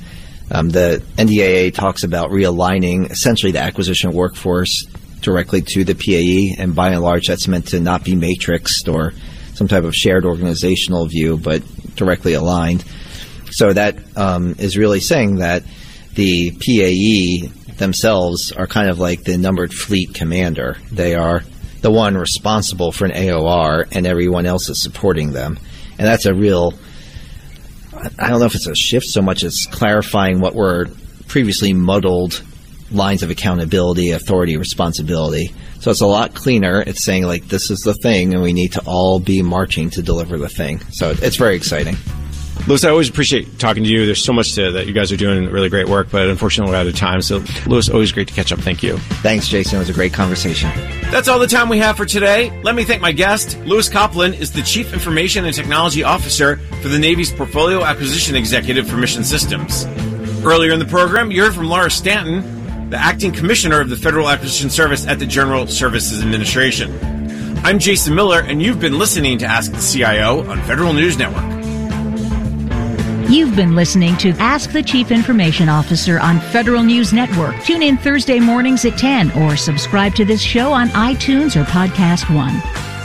The NDAA talks about realigning essentially the acquisition workforce directly to the PAE, and by and large that's meant to not be matrixed or some type of shared organizational view, but directly aligned. So that is really saying that the PAE themselves are kind of like the numbered fleet commander. They are the one responsible for an AOR, and everyone else is supporting them. And that's a real, I don't know if it's a shift so much as clarifying what were previously muddled lines of accountability, authority, responsibility. So it's a lot cleaner. It's saying, like, this is the thing, and we need to all be marching to deliver the thing. So it's very exciting. Louis, I always appreciate talking to you. There's so much that you guys are doing really great work, but unfortunately we're out of time. So, Louis, always great to catch up. Thank you. Thanks, Jason. It was a great conversation. That's all the time we have for today. Let me thank my guest. Louis Copland is the Chief Information and Technology Officer for the Navy's Portfolio Acquisition Executive for Mission Systems. Earlier in the program, you heard from Laura Stanton, the Acting Commissioner of the Federal Acquisition Service at the General Services Administration. I'm Jason Miller, and you've been listening to Ask the CIO on Federal News Network. You've been listening to Ask the Chief Information Officer on Federal News Network. Tune in Thursday mornings at 10 or subscribe to this show on iTunes or Podcast One.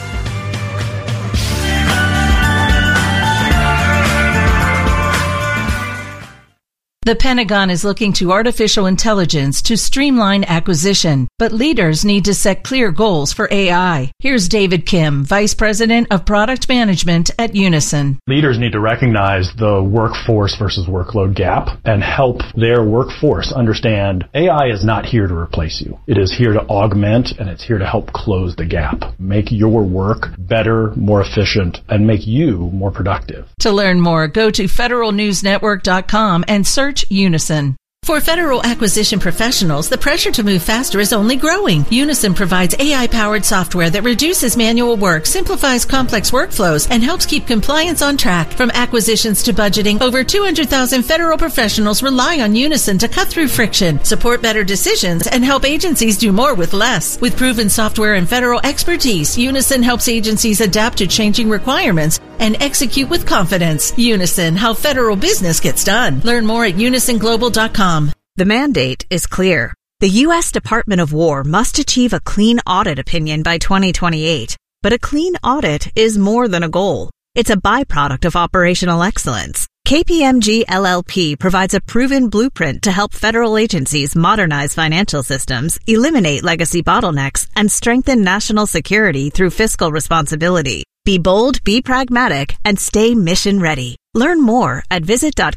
The Pentagon is looking to artificial intelligence to streamline acquisition, but leaders need to set clear goals for AI. Here's David Kim, Vice President of Product Management at Unison. Leaders need to recognize the workforce versus workload gap and help their workforce understand AI is not here to replace you. It is here to augment, and it's here to help close the gap, make your work better, more efficient, and make you more productive. To learn more, go to federalnewsnetwork.com and search Unison. For federal acquisition professionals, the pressure to move faster is only growing. Unison provides AI-powered software that reduces manual work, simplifies complex workflows, and helps keep compliance on track. From acquisitions to budgeting, over 200,000 federal professionals rely on Unison to cut through friction, support better decisions, and help agencies do more with less. With proven software and federal expertise, Unison helps agencies adapt to changing requirements and execute with confidence. Unison, how federal business gets done. Learn more at unisonglobal.com. The mandate is clear. The U.S. Department of War must achieve a clean audit opinion by 2028. But a clean audit is more than a goal. It's a byproduct of operational excellence. KPMG LLP provides a proven blueprint to help federal agencies modernize financial systems, eliminate legacy bottlenecks, and strengthen national security through fiscal responsibility. Be bold, be pragmatic, and stay mission ready. Learn more at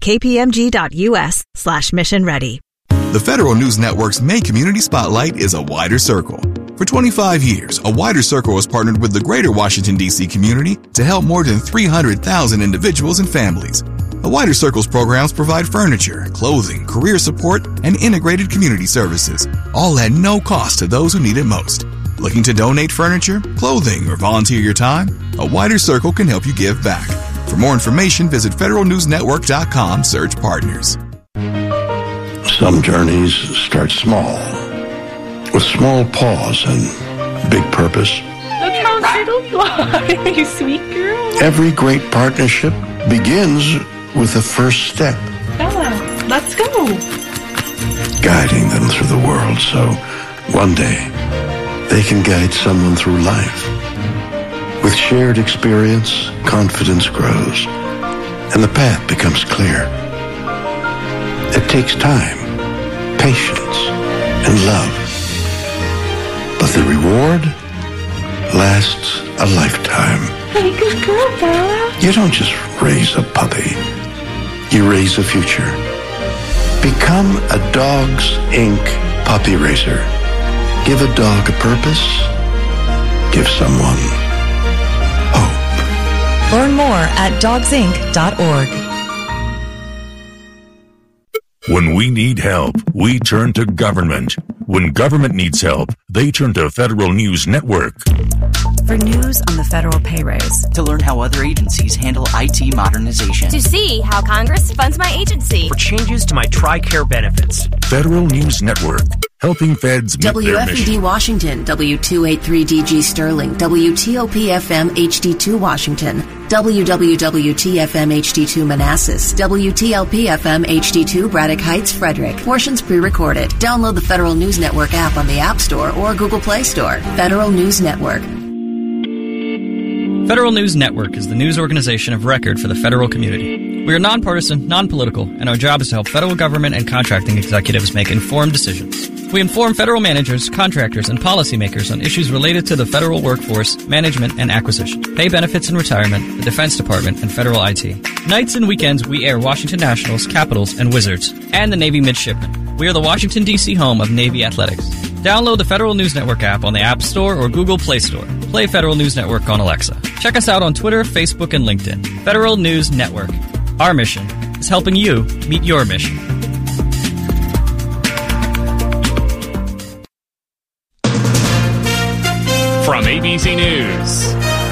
visit.kpmg.us/mission ready. The Federal News Network's main community spotlight is A Wider Circle. For 25 years, A Wider Circle has partnered with the greater Washington, D.C. community to help more than 300,000 individuals and families. A Wider Circle's programs provide furniture, clothing, career support, and integrated community services, all at no cost to those who need it most. Looking to donate furniture, clothing, or volunteer your time? A Wider Circle can help you give back. For more information, visit federalnewsnetwork.com, search partners. Some journeys start small, with small pause and big purpose. Look how little you are, you sweet girl. Every great partnership begins with the first step. Bella, let's go. Guiding them through the world so one day they can guide someone through life. With shared experience, confidence grows, and the path becomes clear. It takes time, patience, and love. But the reward lasts a lifetime. Hey, good girl, Bella. You don't just raise a puppy. You raise a future. Become a Dogs Inc. puppy raiser. Give a dog a purpose. Give someone hope. Learn more at dogsinc.org. When we need help, we turn to government. When government needs help, they turn to Federal News Network. For news on the federal pay raise. To learn how other agencies handle IT modernization. To see how Congress funds my agency. For changes to my TRICARE benefits. Federal News Network, helping feds meet their mission. WFED Washington, W283DG Sterling, WTOP-FM HD2 Washington, WWWT-FM HD2 Manassas, WTLP-FM HD2 Braddock Heights, Frederick. Portions pre-recorded. Download the Federal News Network app on the App Store or Google Play Store. Federal News Network. Federal News Network is the news organization of record for the federal community. We are nonpartisan, non-political, and our job is to help federal government and contracting executives make informed decisions. We inform federal managers, contractors, and policymakers on issues related to the federal workforce, management, and acquisition, pay benefits and retirement, the Defense Department, and federal IT. Nights and weekends, we air Washington Nationals, Capitals, and Wizards, and the Navy Midshipmen. We are the Washington, D.C. home of Navy Athletics. Download the Federal News Network app on the App Store or Google Play Store. Play Federal News Network on Alexa. Check us out on Twitter, Facebook, and LinkedIn. Federal News Network. Our mission is helping you meet your mission. From ABC News,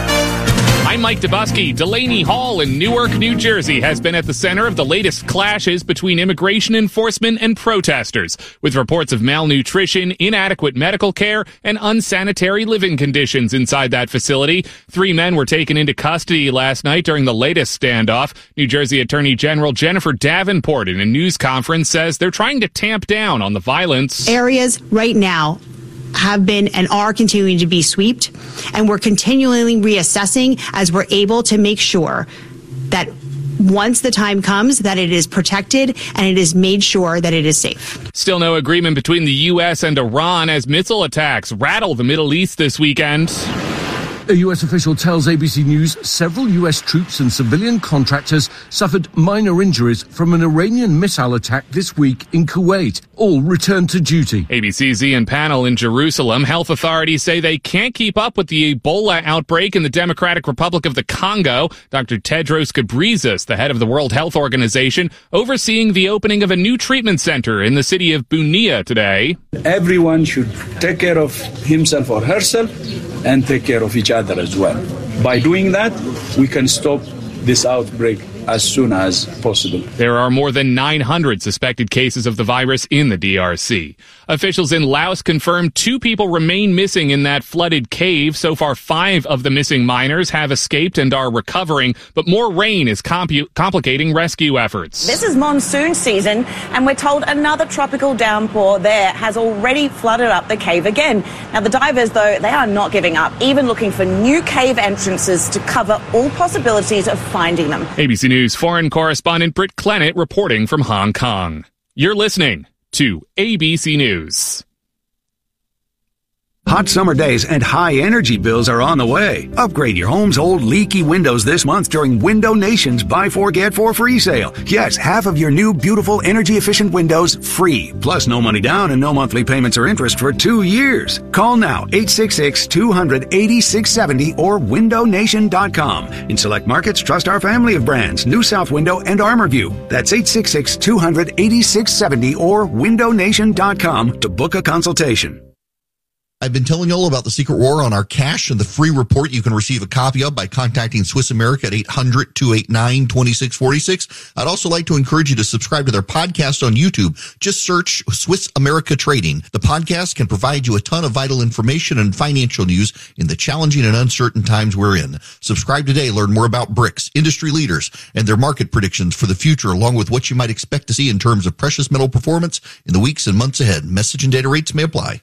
I'm Mike Dubusky. Delaney Hall in Newark, New Jersey has been at the center of the latest clashes between immigration enforcement and protesters, with reports of malnutrition, inadequate medical care, and unsanitary living conditions inside that facility. 3 men were taken into custody last night during the latest standoff. New Jersey Attorney General Jennifer Davenport in a news conference says they're trying to tamp down on the violence. Areas right now have been and are continuing to be swept, and we're continually reassessing as we're able to make sure that once the time comes that it is protected and it is made sure that it is safe. Still no agreement between the U.S. and Iran as missile attacks rattle the Middle East this weekend. A U.S. official tells ABC News several U.S. troops and civilian contractors suffered minor injuries from an Iranian missile attack this week in Kuwait. All returned to duty. ABC's Ian Pannell in Jerusalem. Health authorities say they can't keep up with the Ebola outbreak in the Democratic Republic of the Congo. Dr. Tedros Ghebreyesus, the head of the World Health Organization, overseeing the opening of a new treatment center in the city of Bunia today. Everyone should take care of himself or herself and take care of each other as well. By doing that, we can stop this outbreak as soon as possible. There are more than 900 suspected cases of the virus in the DRC. Officials in Laos confirmed 2 people remain missing in that flooded cave. So far, 5 of the missing miners have escaped and are recovering, but more rain is complicating rescue efforts. This is monsoon season, and we're told another tropical downpour there has already flooded up the cave again. Now, the divers, though, they are not giving up, even looking for new cave entrances to cover all possibilities of finding them. ABC News foreign correspondent Britt Clennett reporting from Hong Kong. You're listening to ABC News. Hot summer days and high energy bills are on the way. Upgrade your home's old leaky windows this month during Window Nation's Buy 4 Get 4 free sale. Yes, half of your new beautiful energy efficient windows free. Plus no money down and no monthly payments or interest for 2 years. Call now 866-200-8670 or windownation.com. In select markets, trust our family of brands, New South Window and ArmorView. That's 866-200-8670 or windownation.com to book a consultation. I've been telling you all about the secret war on our cash and the free report you can receive a copy of by contacting Swiss America at 800-289-2646. I'd also like to encourage you to subscribe to their podcast on YouTube. Just search Swiss America Trading. The podcast can provide you a ton of vital information and financial news in the challenging and uncertain times we're in. Subscribe today. Learn more about BRICS, industry leaders, and their market predictions for the future, along with what you might expect to see in terms of precious metal performance in the weeks and months ahead. Message and data rates may apply.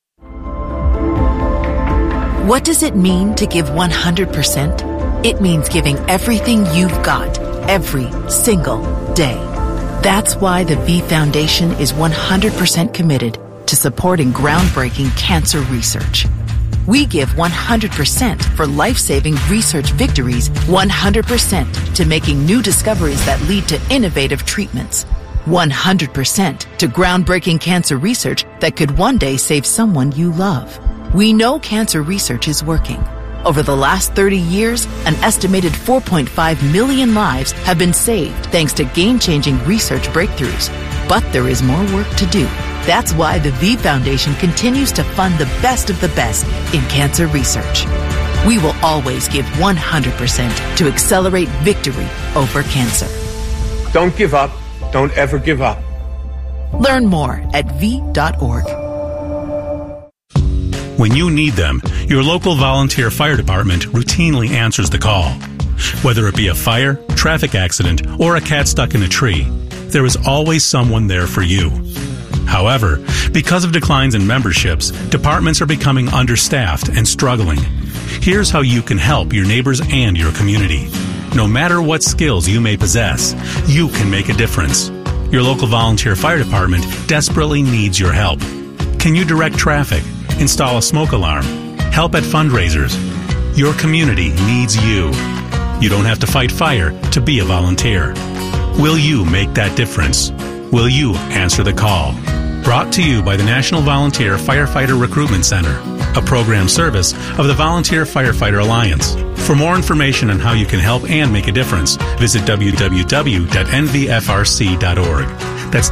What does it mean to give 100%? It means giving everything you've got, every single day. That's why the V Foundation is 100% committed to supporting groundbreaking cancer research. We give 100% for life-saving research victories, 100% to making new discoveries that lead to innovative treatments, 100% to groundbreaking cancer research that could one day save someone you love. We know cancer research is working. Over the last 30 years, an estimated 4.5 million lives have been saved thanks to game-changing research breakthroughs. But there is more work to do. That's why the V Foundation continues to fund the best of the best in cancer research. We will always give 100% to accelerate victory over cancer. Don't give up. Don't ever give up. Learn more at v.org. When you need them, your local volunteer fire department routinely answers the call. Whether it be a fire, traffic accident, or a cat stuck in a tree, there is always someone there for you. However, because of declines in memberships, departments are becoming understaffed and struggling. Here's how you can help your neighbors and your community. No matter what skills you may possess, you can make a difference. Your local volunteer fire department desperately needs your help. Can you direct traffic? Install a smoke alarm? Help at fundraisers? Your community needs you. You don't have to fight fire to be a volunteer. Will you make that difference? Will you answer the call? Brought to you by the National Volunteer Firefighter Recruitment Center, a program service of the Volunteer Firefighter Alliance. For more information on how you can help and make a difference, visit www.nvfrc.org. That's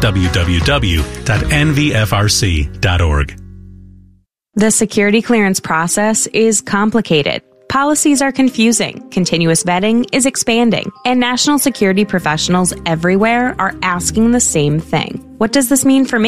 www.nvfrc.org. The security clearance process is complicated. Policies are confusing, continuous vetting is expanding, and national security professionals everywhere are asking the same thing. What does this mean for me?